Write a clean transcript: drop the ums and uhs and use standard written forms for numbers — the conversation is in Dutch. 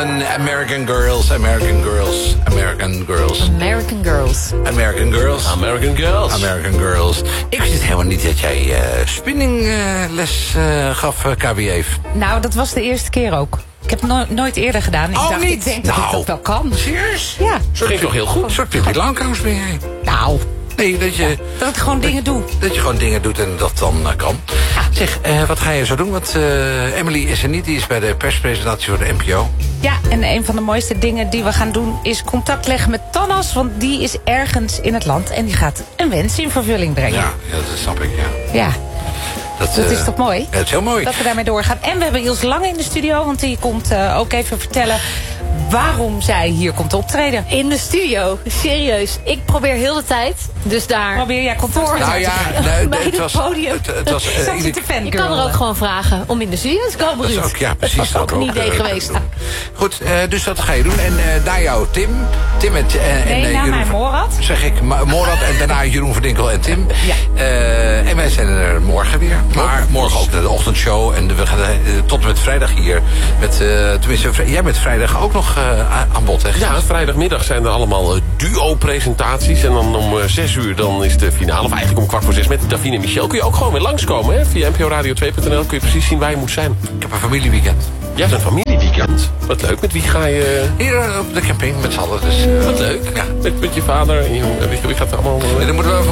Hamilton, American Girls, American Girls, American Girls. American Girls. American Girls. American Girls. American Girls. Ik wist helemaal niet dat jij spinningles gaf, KBF. Nou, dat was de eerste keer ook. Ik heb het nooit eerder gedaan. Ik denk dat ik dat wel kan. Serieus? Ja. Dat ging toch heel goed? Een soort Pippi Langkous ben jij. Nou, Nee, dat ik gewoon dingen doe. Dat je gewoon dingen doet en dat dan kan. Ja. Zeg, wat ga je zo doen? Want Emily is er niet. Die is bij de perspresentatie voor de NPO. Ja, en een van de mooiste dingen die we gaan doen is contact leggen met Thomas. Want die is ergens in het land en die gaat een wens in vervulling brengen. Ja, dat snap ik, ja. Ja. Dat is toch mooi? Het is heel mooi. Dat we daarmee doorgaan. En we hebben Iels Lange in de studio, want die komt ook even vertellen waarom zij hier komt optreden. In de studio. Serieus. Ik probeer heel de tijd. Dus daar. Probeer jij contact met Nou ja, bij het het was... podium. Het was Je kan er ook gewoon vragen om in de studio te komen, dat is Ruud. ook, ja, precies. Dat was ook een idee geweest. Goed, dus dat ga je doen. En naar jou, Tim. Tim en Nee, naar mij Morad. Zeg ik, Morad en daarna Jeroen Verdinkel en Tim. Ja. En wij zijn er morgen weer. Maar morgen ook de ochtendshow. En we gaan tot en met vrijdag hier. Tenminste, jij bent vrijdag ook nog aan bod, hè? Ja, vrijdagmiddag zijn er allemaal duo-presentaties. En dan om 6 uur dan is de finale. Of eigenlijk om 5:15 met Davine en Michel. Kun je ook gewoon weer langskomen, hè? Via nporadio2.nl kun je precies zien waar je moet zijn. Ik heb een familieweekend. Jij hebt een familieweekend. Wat leuk. Met wie ga je? Hier op de camping met z'n allen. Dus, Wat leuk. Ja. Met je vader en wie gaat er allemaal? En dan moeten we